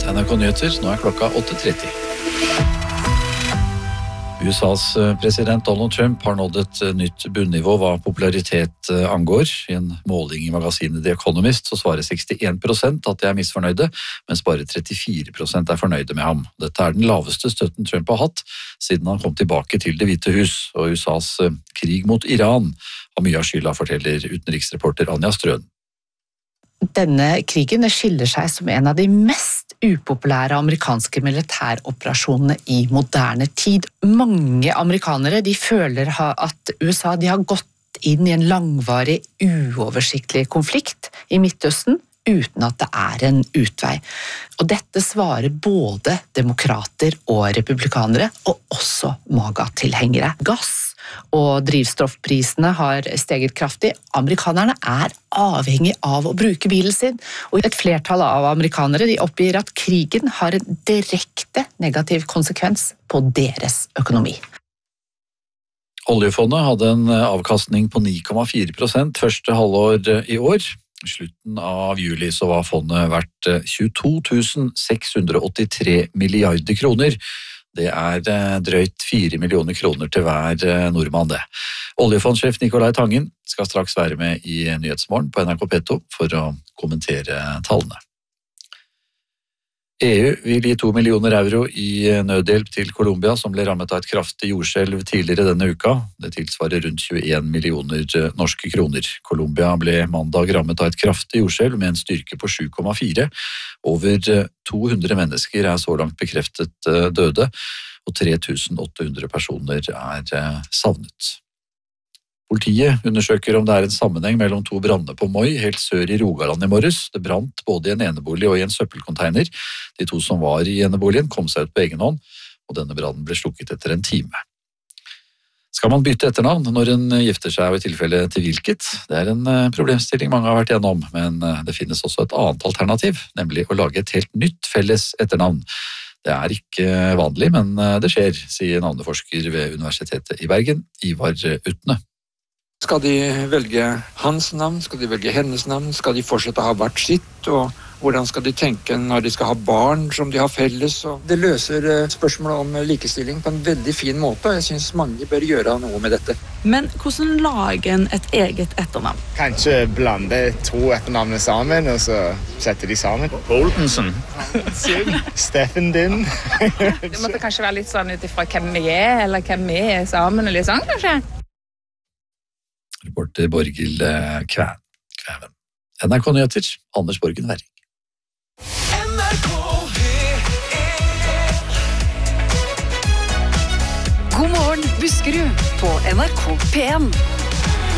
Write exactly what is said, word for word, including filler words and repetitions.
N R K Nyheter, nå er klokka åtte tretti. U S A's president Donald Trump har nådd et nytt bunnivå hva popularitet angår. I en måling i magasinet The Economist så svarer sekstien prosent at de er misfornøyde, mens bare trettifire prosent er fornøyde med ham. Dette er den laveste støtten Trump har hatt siden han kom tilbake til Det hvite hus, og U S A's krig mot Iran har mye av skylda, forteller utenriksreporter Anja Strøen. Denne krigen skiller seg som en av de mest upopulære amerikanske militæroperasjonene i moderne tid. Mange amerikanere de føler at U S A de har gått inn i en langvarig, uoversiktlig konflikt i Midtøsten uten at det er en utvei. Og dette svarer både demokrater og republikanere, og også MAGA-tilhengere. Gass og drivstoffprisene har steget kraftig. Amerikanerne er avhengig av å bruke bilen sin, og et flertall av amerikanere de oppgir at krigen har en direkte negativ konsekvens på deres økonomi. Oljefondet hadde en avkastning på ni komma fire prosent første halvår i år. I slutten av juli så var fondet verdt tjueto tusen seks hundre åttitre milliarder kroner. Det er drøyt fire millioner kroner til hver nordmann det. Oljefondsjef Nicolai Tangen skal straks være med i Nyhetsmorgen på N R K P to for å kommentere tallene. E U vil gi to millioner euro i nødhjelp til Colombia, som ble rammet av et kraftig jordskjelv tidligere denne uka. Det tilsvarer rundt tjueen millioner norske kroner. Colombia ble mandag rammet av et kraftig jordskjelv med en styrke på sju komma fire. Over to hundre mennesker er så langt bekreftet døde, og tre tusen åtte hundre personer er savnet. Politiet undersøker om det er en sammenheng mellom to branner på Moi, helt sør i Rogaland i morges. Det brant både i en enebolig og i en søppelcontainer. De to som var i eneboligen kom seg ut på egen hånd, og denne brannen ble slukket etter en time. Skal man bytte etternavn når en gifter seg, og i tilfelle til hvilket? Det er en problemstilling mange har vært gjennom, men det finnes også et annet alternativ, nemlig å lage et helt nytt felles etternavn. Det er ikke vanlig, men det skjer, sier navneforsker ved Universitetet i Bergen, Ivar Utne. Skal de velge hans navn? Skal de velge hennes navn? Skal de fortsette å ha hvert sitt? Og hvordan skal de tenke når de skal ha barn som de har felles? Og det løser spørsmålet om likestilling på en veldig fin måte, og jeg synes mange bør gjøre noe med dette. Men hvordan lager en et eget etternavn? Kanskje blande to etternavnene sammen, og så setter de sammen. Boltensen. Steffen din. Det måtte kanskje være litt sånn utifra hvem vi er, eller hvem vi er sammen, eller sånn kanskje? Reporter Borghild Kvæven. N R K Nyheter, Anders Borgen Werring. N R K God morgen, Buskerud på N R K P en.